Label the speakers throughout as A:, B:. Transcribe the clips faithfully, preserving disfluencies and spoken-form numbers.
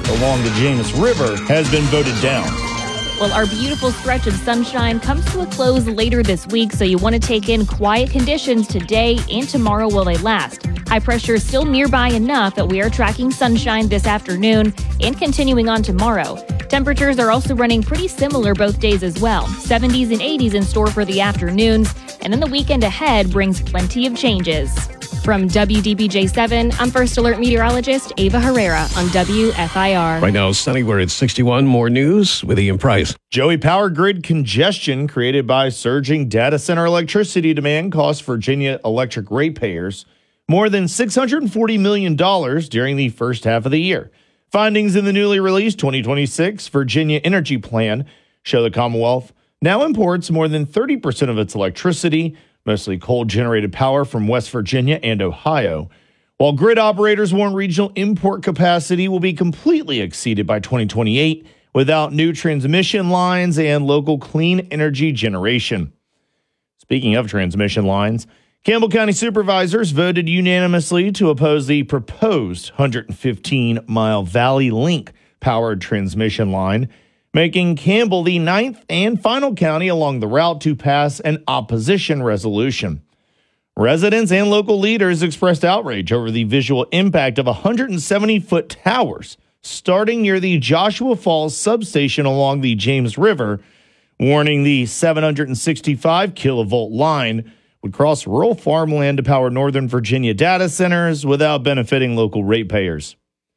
A: along the James River has been voted down.
B: Well, our beautiful stretch of sunshine comes to a close later this week, so you want to take in quiet conditions today and tomorrow while they last. High pressure is still nearby enough that we are tracking sunshine this afternoon and continuing on tomorrow. Temperatures are also running pretty similar both days as well. seventies and eighties in store for the afternoons, and then the weekend ahead brings plenty of changes. From W D B J seven, I'm First Alert meteorologist Ava Herrera on W F I R.
C: Right now, sunny, we're at sixty-one. More news with Ian Price.
A: Joey, power grid congestion created by surging data center electricity demand cost Virginia electric ratepayers more than six hundred forty million dollars during the first half of the year. Findings in the newly released twenty twenty-six Virginia Energy Plan show the Commonwealth now imports more than thirty percent of its electricity, mostly coal-generated power from West Virginia and Ohio. While grid operators warn regional import capacity will be completely exceeded by twenty twenty-eight without new transmission lines and local clean energy generation. Speaking of transmission lines, Campbell County supervisors voted unanimously to oppose the proposed one hundred fifteen mile Valley Link powered transmission line, making Campbell the ninth and final county along the route to pass an opposition resolution. Residents and local leaders expressed outrage over the visual impact of one hundred seventy foot towers starting near the Joshua Falls substation along the James River, warning the seven hundred sixty-five kilovolt line would cross rural farmland to power Northern Virginia data centers without benefiting local ratepayers.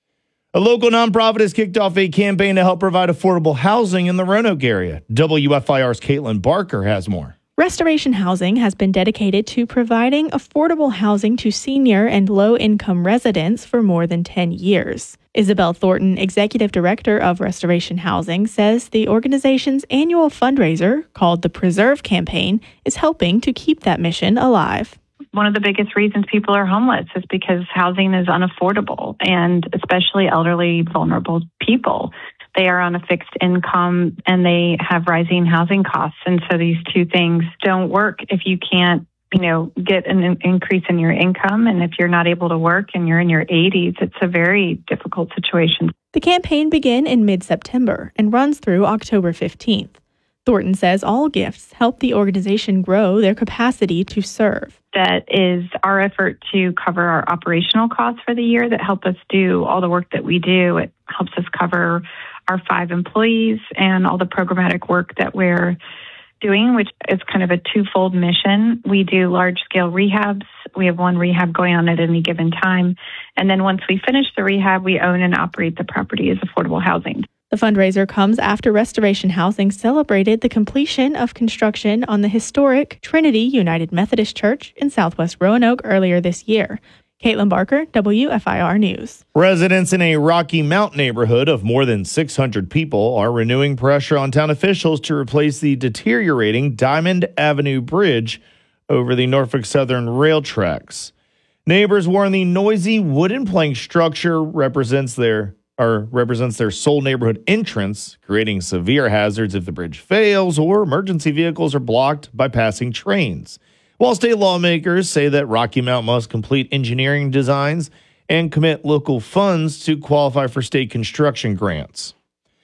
A: A local nonprofit has kicked off a campaign to help provide affordable housing in the Roanoke area. W F I R's Caitlin Barker has more.
D: Restoration Housing has been dedicated to providing affordable housing to senior and low-income residents for more than ten years. Isabel Thornton, Executive Director of Restoration Housing, says the organization's annual fundraiser, called the Preserve Campaign, is helping to keep that mission alive.
E: One of the biggest reasons people are homeless is because housing is unaffordable, and especially elderly, vulnerable people. They are on a fixed income and they have rising housing costs. And so these two things don't work if you can't, you know, get an increase in your income. And if you're not able to work and you're in your eighties, it's a very difficult situation.
D: The campaign began in mid-September and runs through October fifteenth. Thornton says all gifts help the organization grow their capacity to serve.
E: That is our effort to cover our operational costs for the year that help us do all the work that we do. It helps us cover our five employees and all the programmatic work that we're doing, which is kind of a twofold mission. We do large-scale rehabs. We have one rehab going on at any given time. And then once we finish the rehab, we own and operate the property as affordable housing.
D: The fundraiser comes after Restoration Housing celebrated the completion of construction on the historic Trinity United Methodist Church in Southwest Roanoke earlier this year. Caitlin Barker, W F I R News.
A: Residents in a Rocky Mount neighborhood of more than six hundred people are renewing pressure on town officials to replace the deteriorating Diamond Avenue Bridge over the Norfolk Southern rail tracks. Neighbors warn the noisy wooden plank structure represents their or represents their sole neighborhood entrance, creating severe hazards if the bridge fails or emergency vehicles are blocked by passing trains. While state lawmakers say that Rocky Mount must complete engineering designs and commit local funds to qualify for state construction grants.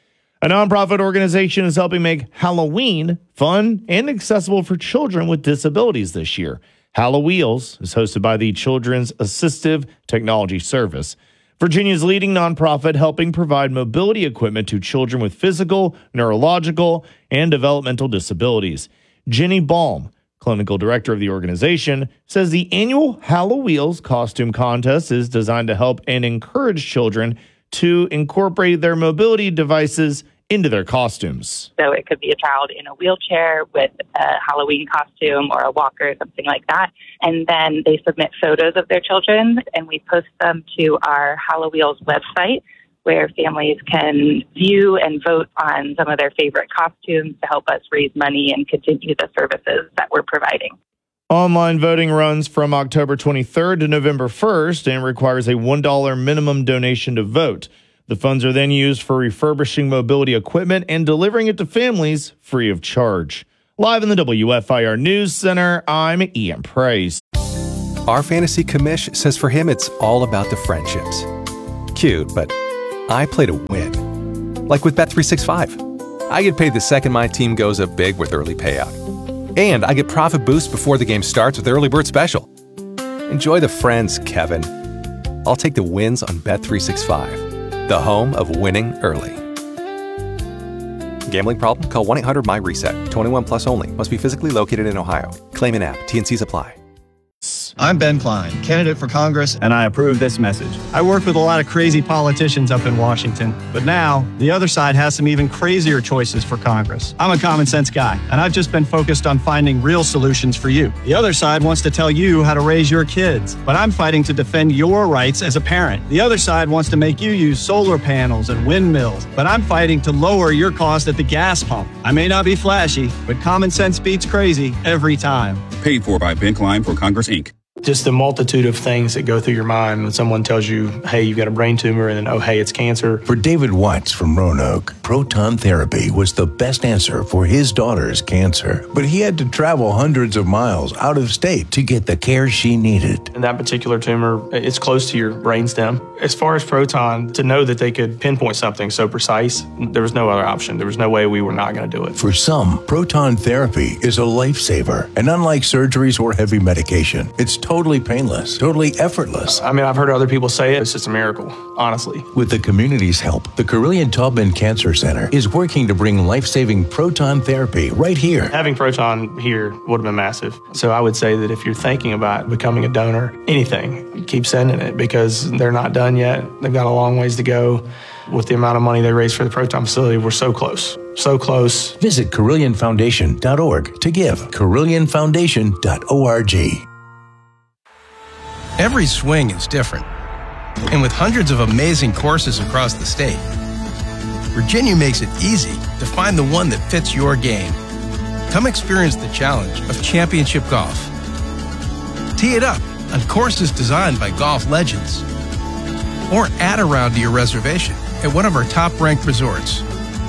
A: A nonprofit organization is helping make Halloween fun and accessible for children with disabilities this year. Hallowheels is hosted by the Children's Assistive Technology Service, Virginia's leading nonprofit helping provide mobility equipment to children with physical, neurological, and developmental disabilities. Jenny Baum, clinical director of the organization, says the annual Hallowheels costume contest is designed to help and encourage children to incorporate their mobility devices into their costumes.
F: So it could be a child in a wheelchair with a Halloween costume or a walker, something like that. And then they submit photos of their children, and we post them to our Hallowheels website, where families can view and vote on some of their favorite costumes to help us raise money and continue the services that we're providing.
A: Online voting runs from October twenty-third to November first and requires a one dollar minimum donation to vote. The funds are then used for refurbishing mobility equipment and delivering it to families free of charge. Live in the W F I R News Center, I'm Ian Price.
G: Our fantasy commish says for him it's all about the friendships. Cute, but I play to win. Like with Bet three sixty-five. I get paid the second my team goes up big with early payout. And I get profit boost before the game starts with Early Bird Special. Enjoy the friends, Kevin. I'll take the wins on Bet three sixty-five, the home of winning early. Gambling problem? Call one eight hundred M Y RESET. twenty-one plus only. Must be physically located in Ohio. Claim in app. T N Cs apply.
H: I'm Ben Klein, candidate for Congress, and I approve this message. I work with a lot of crazy politicians up in Washington, but now the other side has some even crazier choices for Congress. I'm a common sense guy, and I've just been focused on finding real solutions for you. The other side wants to tell you how to raise your kids, but I'm fighting to defend your rights as a parent. The other side wants to make you use solar panels and windmills, but I'm fighting to lower your cost at the gas pump. I may not be flashy, but common sense beats crazy every time.
I: Paid for by Ben Klein for Congress, Incorporated.
J: Just the multitude of things that go through your mind when someone tells you, hey, you've got a brain tumor, and then, oh, hey, it's cancer.
K: For David Watts from Roanoke, proton therapy was the best answer for his daughter's cancer. But he had to travel hundreds of miles out of state to get the care she needed.
J: And that particular tumor, it's close to your brainstem. As far as proton, to know that they could pinpoint something so precise, there was no other option. There was no way we were not going to do it.
K: For some, proton therapy is a lifesaver. And unlike surgeries or heavy medication, it's totally painless, totally effortless.
J: I mean, I've heard other people say it. It's just a miracle, honestly.
K: With the community's help, the Carilion Taubman Cancer Center is working to bring life-saving proton therapy right here.
J: Having proton here would have been massive. So I would say that if you're thinking about becoming a donor, anything, keep sending it because they're not done yet. They've got a long ways to go. With the amount of money they raised for the proton facility, we're so close, so close.
K: Visit Carilion Foundation dot org to give. Carilion Foundation dot org.
L: Every swing is different, and with hundreds of amazing courses across the state, Virginia makes it easy to find the one that fits your game. Come experience the challenge of championship golf. Tee it up on courses designed by golf legends, or add a round to your reservation at one of our top-ranked resorts.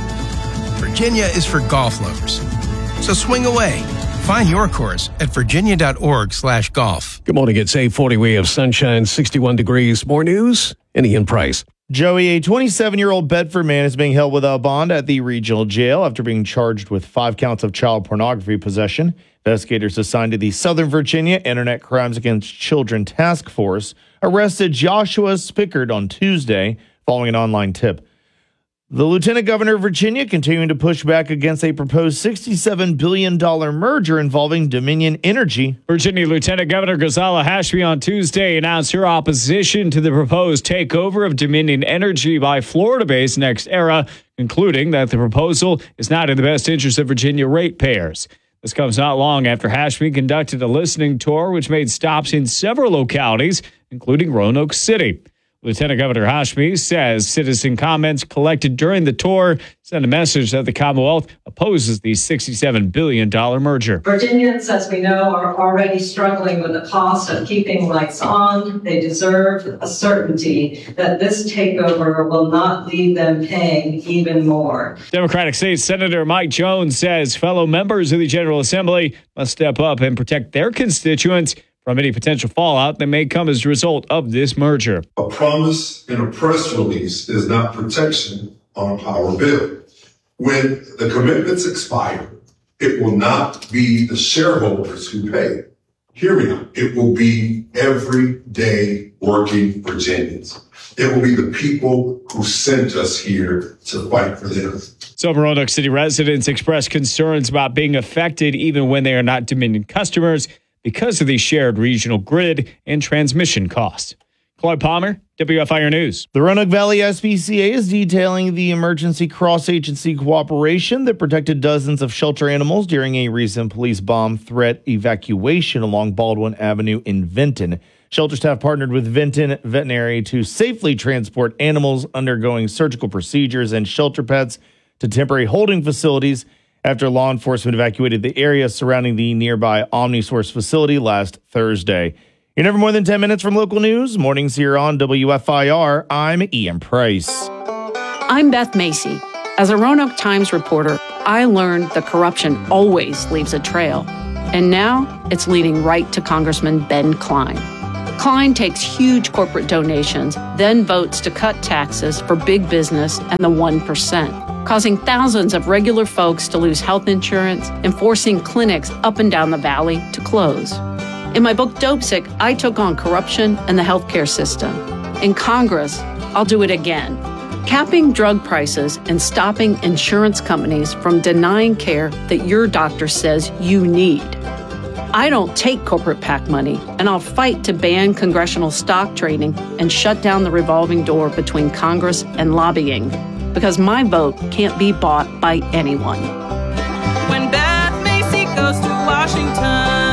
L: Virginia is for golf lovers, so swing away. Find your course at virginia dot org slash golf.
C: Good morning. It's eight forty. We have sunshine, sixty-one degrees. More news, and Ian Price.
A: Joey, a twenty-seven-year-old Bedford man is being held without bond at the regional jail after being charged with five counts of child pornography possession. Investigators assigned to the Southern Virginia Internet Crimes Against Children Task Force arrested Joshua Spickard on Tuesday following an online tip. The Lieutenant Governor of Virginia continuing to push back against a proposed sixty-seven billion dollars merger involving Dominion Energy.
M: Virginia Lieutenant Governor Ghazala Hashmi on Tuesday announced her opposition to the proposed takeover of Dominion Energy by Florida-based NextEra, concluding that the proposal is not in the best interest of Virginia ratepayers. This comes not long after Hashmi conducted a listening tour which made stops in several localities, including Roanoke City. Lieutenant Governor Hashmi says citizen comments collected during the tour send a message that the Commonwealth opposes the sixty-seven billion dollars merger.
N: Virginians, as we know, are already struggling with the cost of keeping lights on. They deserve a certainty that this takeover will not leave them paying even more.
M: Democratic State Senator Mike Jones says fellow members of the General Assembly must step up and protect their constituents from any potential fallout that may come as a result of this merger.
O: A promise in a press release is not protection on a power bill. When the commitments expire, it will not be the shareholders who pay. Hear me out. It will be everyday working Virginians. It will be the people who sent us here to fight for them.
M: Some Roanoke City residents expressed concerns about being affected even when they are not Dominion customers, because of the shared regional grid and transmission costs. Cloyd Palmer, W F I R News.
A: The Roanoke Valley S P C A is detailing the emergency cross-agency cooperation that protected dozens of shelter animals during a recent police bomb threat evacuation along Baldwin Avenue in Vinton. Shelter staff partnered with Vinton Veterinary to safely transport animals undergoing surgical procedures and shelter pets to temporary holding facilities after law enforcement evacuated the area surrounding the nearby OmniSource facility last Thursday. You're never more than ten minutes from local news. Mornings here on W F I R. I'm Ian Price.
P: I'm Beth Macy. As a Roanoke Times reporter, I learned that corruption always leaves a trail. And now it's leading right to Congressman Ben Klein. Klein takes huge corporate donations, then votes to cut taxes for big business and the one percent, causing thousands of regular folks to lose health insurance and forcing clinics up and down the valley to close. In my book, Dopesick, I took on corruption and the healthcare system. In Congress, I'll do it again. Capping drug prices and stopping insurance companies from denying care that your doctor says you need. I don't take corporate PAC money, and I'll fight to ban congressional stock trading and shut down the revolving door between Congress and lobbying, because my vote can't be bought by anyone.
Q: When Beth Macy goes to Washington.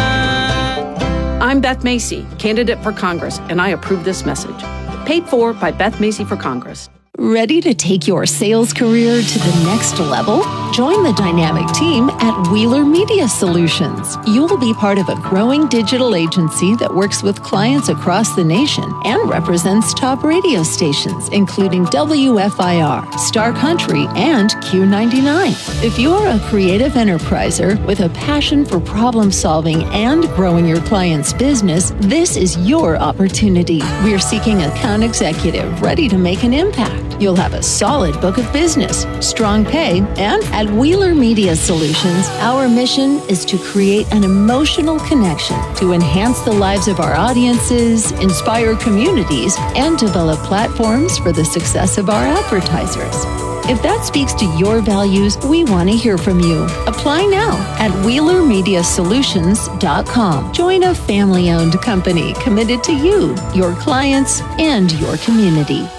P: I'm Beth Macy, candidate for Congress, and I approve this message. Paid for by Beth Macy for Congress.
R: Ready to take your sales career to the next level? Join the dynamic team at Wheeler Media Solutions. You will be part of a growing digital agency that works with clients across the nation and represents top radio stations, including W F I R, Star Country, and Q ninety-nine. If you are a creative enterpriser with a passion for problem solving and growing your client's business, this is your opportunity. We're seeking an account executive ready to make an impact. You'll have a solid book of business, strong pay, and at Wheeler Media Solutions, our mission is to create an emotional connection to enhance the lives of our audiences, inspire communities, and develop platforms for the success of our advertisers. If that speaks to your values, we want to hear from you. Apply now at Wheeler Media Solutions dot com. Join a family-owned company committed to you, your clients, and your community.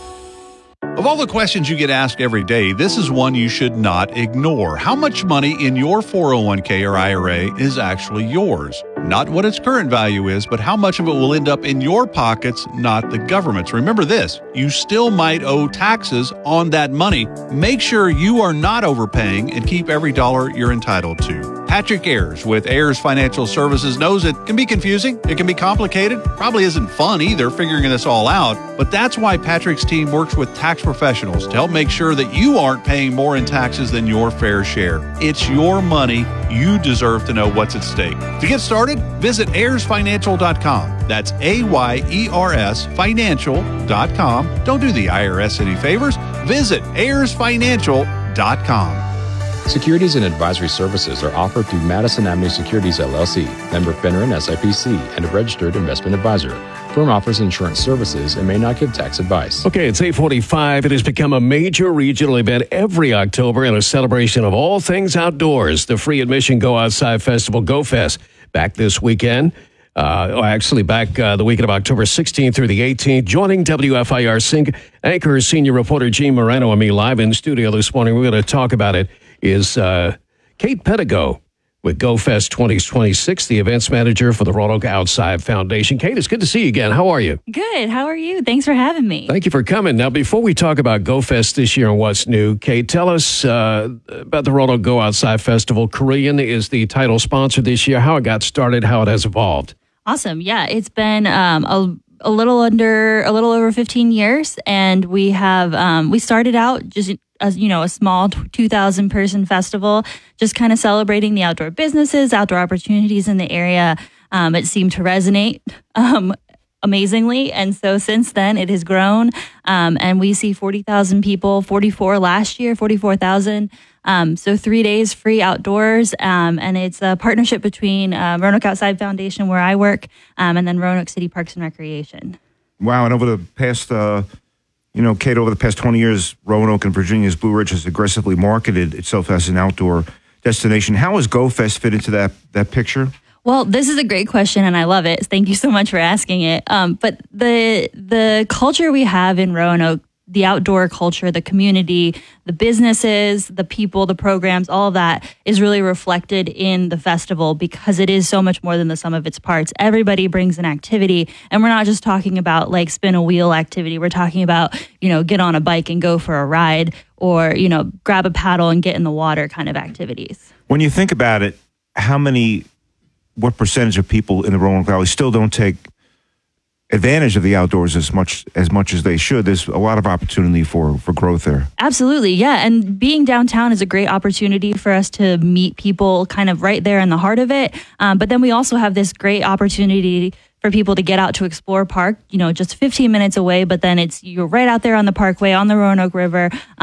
S: Of all the questions you get asked every day, this is one you should not ignore. How much money in your four oh one k or I R A is actually yours? Not what its current value is, but how much of it will end up in your pockets, not the government's. Remember this, you still might owe taxes on that money. Make sure you are not overpaying and keep every dollar you're entitled to. Patrick Ayers with Ayers Financial Services knows it can be confusing, it can be complicated, probably isn't fun either figuring this all out, but that's why Patrick's team works with tax professionals to help make sure that you aren't paying more in taxes than your fair share. It's your money. You deserve to know what's at stake. To get started, visit Ayers Financial dot com. That's A Y E R S Financial dot com. Don't do the I R S any favors. Visit Ayers Financial dot com.
T: Securities and advisory services are offered through Madison Avenue Securities, L L C, member FINRA and S I P C, and a registered investment advisor. Firm offers insurance services and may not give tax advice.
C: Okay, it's eight forty-five. It has become a major regional event every October and a celebration of all things outdoors. The free admission Go Outside Festival, GoFest, back this weekend. Uh, actually, back uh, the weekend of October sixteenth through the eighteenth. Joining W F I R Sync anchor, senior reporter Gene Moreno and me live in studio this morning. We're going to talk about it. Is uh, Kate Pedigo with GoFest twenty twenty-six, the events manager for the Roanoke Outside Foundation. Kate, it's good to see you again. How are you?
U: Good. How are you? Thanks for having me.
C: Thank you for coming. Now, before we talk about GoFest this year and what's new, Kate, tell us uh, about the Roanoke Go Outside Festival. Korean is the title sponsor this year, how it got started, how it has evolved.
U: Awesome. Yeah, it's been um, a, a little under, a little over fifteen years, and we have, um, we started out just as, you know, a small two thousand person festival, just kind of celebrating the outdoor businesses, outdoor opportunities in the area. Um, it seemed to resonate um, amazingly. And so since then it has grown um, and we see forty thousand people, forty-four last year, forty-four thousand. Um, so three days free outdoors. Um, and it's a partnership between uh, Roanoke Outside Foundation, where I work, um, and then Roanoke City Parks and Recreation.
V: Wow. And over the past, uh, you know, Kate, over the past twenty years, Roanoke and Virginia's Blue Ridge has aggressively marketed itself as an outdoor destination. How has GoFest fit into that that picture?
U: Well, this is a great question, and I love it. Thank you so much for asking it. Um, but the the culture we have in Roanoke, the outdoor culture, the community, the businesses, the people, the programs, all of that is really reflected in the festival because it is so much more than the sum of its parts. Everybody brings an activity, and we're not just talking about like spin a wheel activity. We're talking about, you know, get on a bike and go for a ride, or, you know, grab a paddle and get in the water kind of activities.
V: When you think about it, how many, what percentage of people in the Roanoke Valley still don't take advantage of the outdoors as much as much as they should? There's a lot of opportunity for for growth there.
U: Absolutely, yeah. And being downtown is a great opportunity for us to meet people kind of right there in the heart of it. Um, but then we also have this great opportunity for for people to get out to explore park, you know, just fifteen minutes away, but then it's you're right out there on the parkway on the Roanoke River.